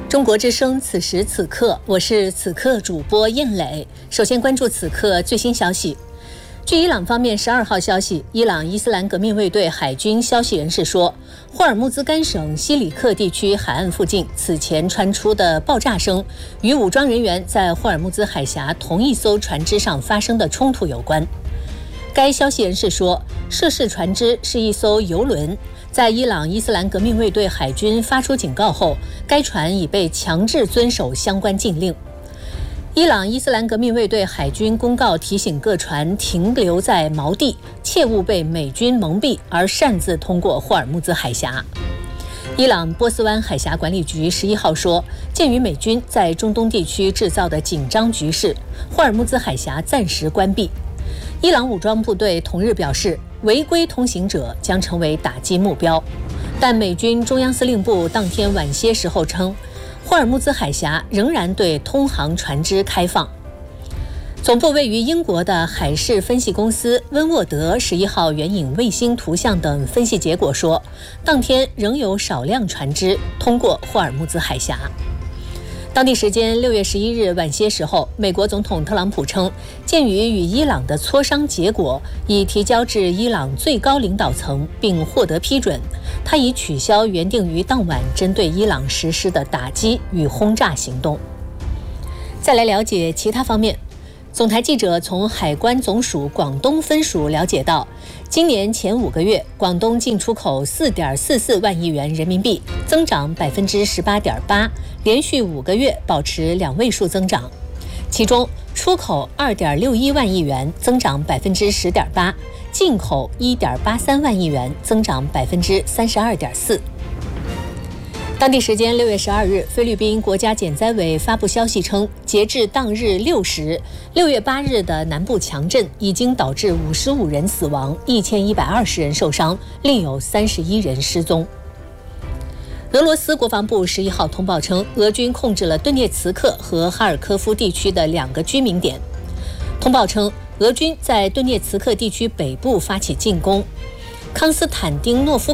中国之声，此时此刻，我是此刻主播燕磊。首先关注此刻最新消息。据伊朗方面12号消息，伊朗伊斯兰革命卫队海军消息人士说，霍尔木兹干省西里克地区海岸附近此前传出的爆炸声与武装人员在霍尔木兹海峡同一艘船只上发生的冲突有关。该消息人士说，涉事船只是一艘油轮，在伊朗伊斯兰革命卫队海军发出警告后，该船已被强制遵守相关禁令。伊朗伊斯兰革命卫队海军公告提醒各船停留在锚地，切勿被美军蒙蔽而擅自通过霍尔木兹海峡。伊朗波斯湾海峡管理局11号说，鉴于美军在中东地区制造的紧张局势，霍尔木兹海峡暂时关闭。伊朗武装部队同日表示，违规通行者将成为打击目标，但美军中央司令部当天晚些时候称，霍尔木兹海峡仍然对通航船只开放。总部位于英国的海事分析公司温沃德11号援引卫星图像等分析结果说，当天仍有少量船只通过霍尔木兹海峡。当地时间6月11日晚些时候，美国总统特朗普称，鉴于与伊朗的磋商结果已提交至伊朗最高领导层并获得批准，他已取消原定于当晚针对伊朗实施的打击与轰炸行动。再来了解其他方面。总台记者从海关总署广东分署了解到，今年前5个月，广东进出口4.44万亿元人民币，增长18.8%，连续5个月保持2位数增长。其中，出口2.61万亿元，增长10.8%，进口1.83万亿元，增长32.4%。当地时间6月12日，菲律宾国家减灾委发布消息称，截至当日6时，6月8日的南部强震已经导致55人死亡，1120人受伤，另有31人失踪。俄罗斯国防部11号通报称，俄军控制了顿涅茨克和哈尔科夫地区的2个居民点。通报称，俄军在顿涅茨克地区北部发起进攻，康斯坦丁诺夫